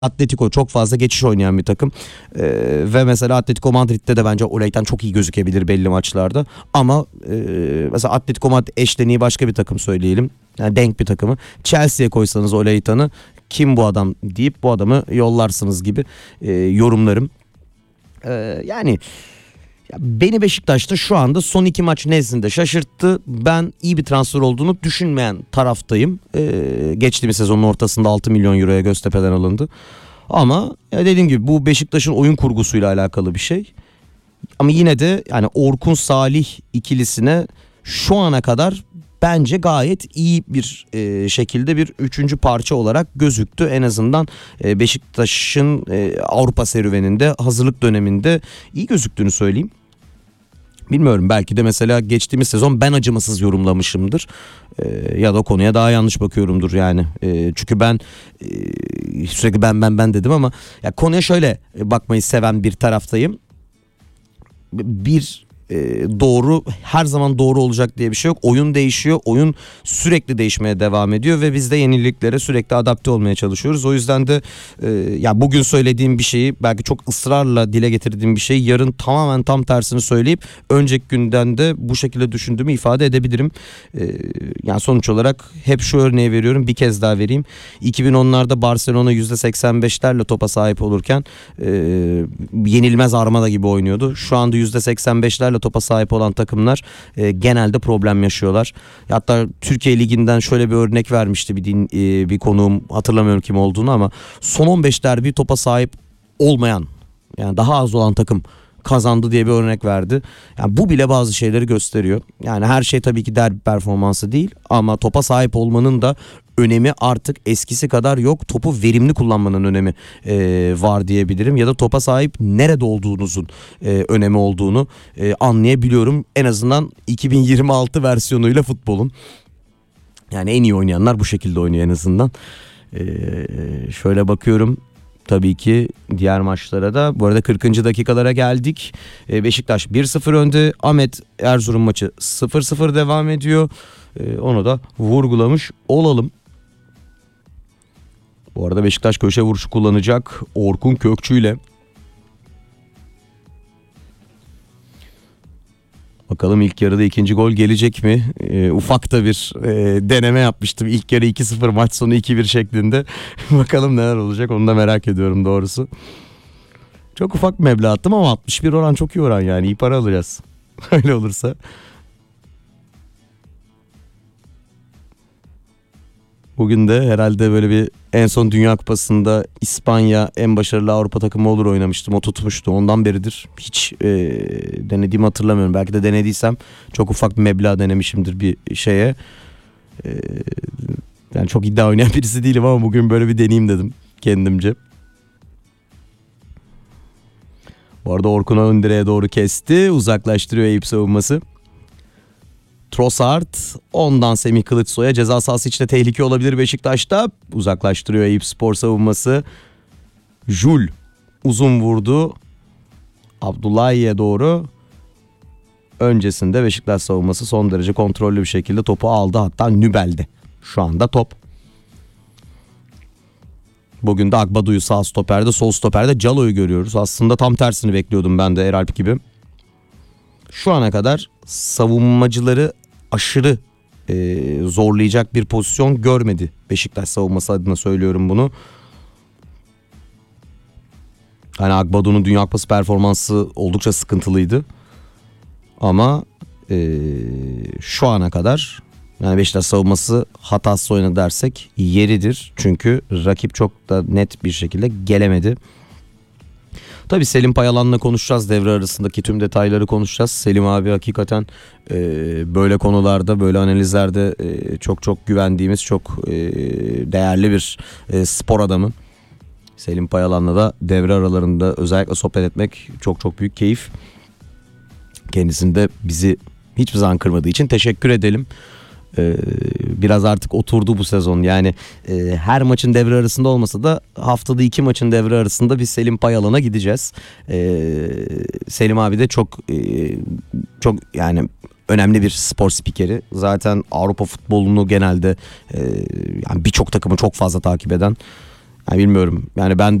Atletico çok fazla geçiş oynayan bir takım. Ve mesela Atletico Madrid'de de bence Oleytan çok iyi gözükebilir belli maçlarda. Ama mesela Atletico Madrid eşleniği başka bir takım söyleyelim. Yani denk bir takımı. Chelsea'ye koysanız Oleytan'ı kim bu adam deyip bu adamı yollarsınız gibi yorumlarım. Yani beni Beşiktaş'ta şu anda son 2 maç nezdinde şaşırttı. Ben iyi bir transfer olduğunu düşünmeyen taraftayım. Geçtiğimiz sezonun ortasında 6 milyon euroya Göztepe'den alındı. Ama dediğim gibi bu Beşiktaş'ın oyun kurgusuyla alakalı bir şey. Ama yine de yani Orkun Salih ikilisine şu ana kadar bence gayet iyi bir şekilde bir üçüncü parça olarak gözüktü. En azından Beşiktaş'ın Avrupa serüveninde, hazırlık döneminde iyi gözüktüğünü söyleyeyim. Bilmiyorum, belki de mesela geçtiğimiz sezon ben acımasız yorumlamışımdır. Ya da konuya daha yanlış bakıyorumdur yani. Çünkü ben sürekli ben dedim ama ya konuya şöyle bakmayı seven bir taraftayım. Doğru her zaman doğru olacak diye bir şey yok. Oyun değişiyor. Oyun sürekli değişmeye devam ediyor ve biz de yeniliklere sürekli adapte olmaya çalışıyoruz. O yüzden de ya bugün söylediğim bir şeyi, belki çok ısrarla dile getirdiğim bir şeyi yarın tamamen tam tersini söyleyip önceki günden de bu şekilde düşündüğümü ifade edebilirim. Yani sonuç olarak hep şu örneği veriyorum, bir kez daha vereyim. 2010'larda Barcelona %85'lerle topa sahip olurken yenilmez armada gibi oynuyordu. Şu anda %85'lerle topa sahip olan takımlar genelde problem yaşıyorlar. Hatta Türkiye Ligi'nden şöyle bir örnek vermişti bir konuğum, hatırlamıyorum kim olduğunu, ama son 15 derbi topa sahip olmayan, yani daha az olan takım kazandı diye bir örnek verdi. Yani bu bile bazı şeyleri gösteriyor. Yani her şey tabii ki derbi performansı değil, ama topa sahip olmanın da önemi artık eskisi kadar yok. Topu verimli kullanmanın önemi var diyebilirim. Ya da topa sahip nerede olduğunuzun önemi olduğunu anlayabiliyorum. En azından 2026 versiyonuyla futbolun. Yani en iyi oynayanlar bu şekilde oynuyor en azından. Şöyle bakıyorum. Tabii ki diğer maçlara da. Bu arada 40. dakikalara geldik. Beşiktaş 1-0 önde. Ahmet Erzurum maçı 0-0 devam ediyor. Onu da vurgulamış olalım. Bu arada Beşiktaş köşe vuruşu kullanacak Orkun Kökçü ile. Bakalım ilk yarıda ikinci gol gelecek mi? Ufak da bir deneme yapmıştım. İlk yarı 2-0, maç sonu 2-1 şeklinde. Bakalım neler olacak, onu da merak ediyorum doğrusu. Çok ufak bir meblağ attım ama 61 oran çok iyi oran, yani iyi para alacağız. Öyle olursa. Bugün de herhalde böyle bir, en son Dünya Kupası'nda İspanya en başarılı Avrupa takımı olur oynamıştım. O tutmuştu. Ondan beridir hiç denediğimi hatırlamıyorum. Belki de denediysem çok ufak bir meblağ denemişimdir bir şeye. Yani çok iddia oynayan birisi değilim ama bugün böyle bir deneyeyim dedim kendimce. Bu arada Orkun ön direğe doğru kesti. Uzaklaştırıyor Eyüp savunması. Trossard, ondan Semih Kılıçsoy'a, ceza sahası içinde tehlike olabilir Beşiktaş'ta. Uzaklaştırıyor Eyüpspor savunması. Jul uzun vurdu Abdullahi'ye doğru. Öncesinde Beşiktaş savunması son derece kontrollü bir şekilde topu aldı. Hatta Nübel'de şu anda top. Bugün de Agbadu'yu sağ stoperde, sol stoperde Calo'yu görüyoruz. Aslında tam tersini bekliyordum ben de Eralp gibi. Şu ana kadar savunmacıları aşırı zorlayacak bir pozisyon görmedi Beşiktaş savunması adına söylüyorum bunu. Hani Agbadu'nun Dünya Kupası performansı oldukça sıkıntılıydı. Ama şu ana kadar yani Beşiktaş savunması hatasız oynadı dersek yeridir. Çünkü rakip çok da net bir şekilde gelemedi. Tabii Selim Payalan'la konuşacağız, devre arasındaki tüm detayları konuşacağız. Selim abi hakikaten böyle konularda, böyle analizlerde çok güvendiğimiz, çok değerli bir spor adamı. Selim Payalan'la da devre aralarında özellikle sohbet etmek çok büyük keyif. Kendisini de bizi hiçbir zaman kırmadığı için teşekkür edelim. Biraz artık oturdu bu sezon. Yani her maçın devre arasında olmasa da haftada 2 maçın devre arasında bir Selim Payalan'a gideceğiz. Selim abi de çok yani önemli bir spor spikeri. Zaten Avrupa futbolunu genelde yani birçok takımı çok fazla takip eden. Yani bilmiyorum. Yani ben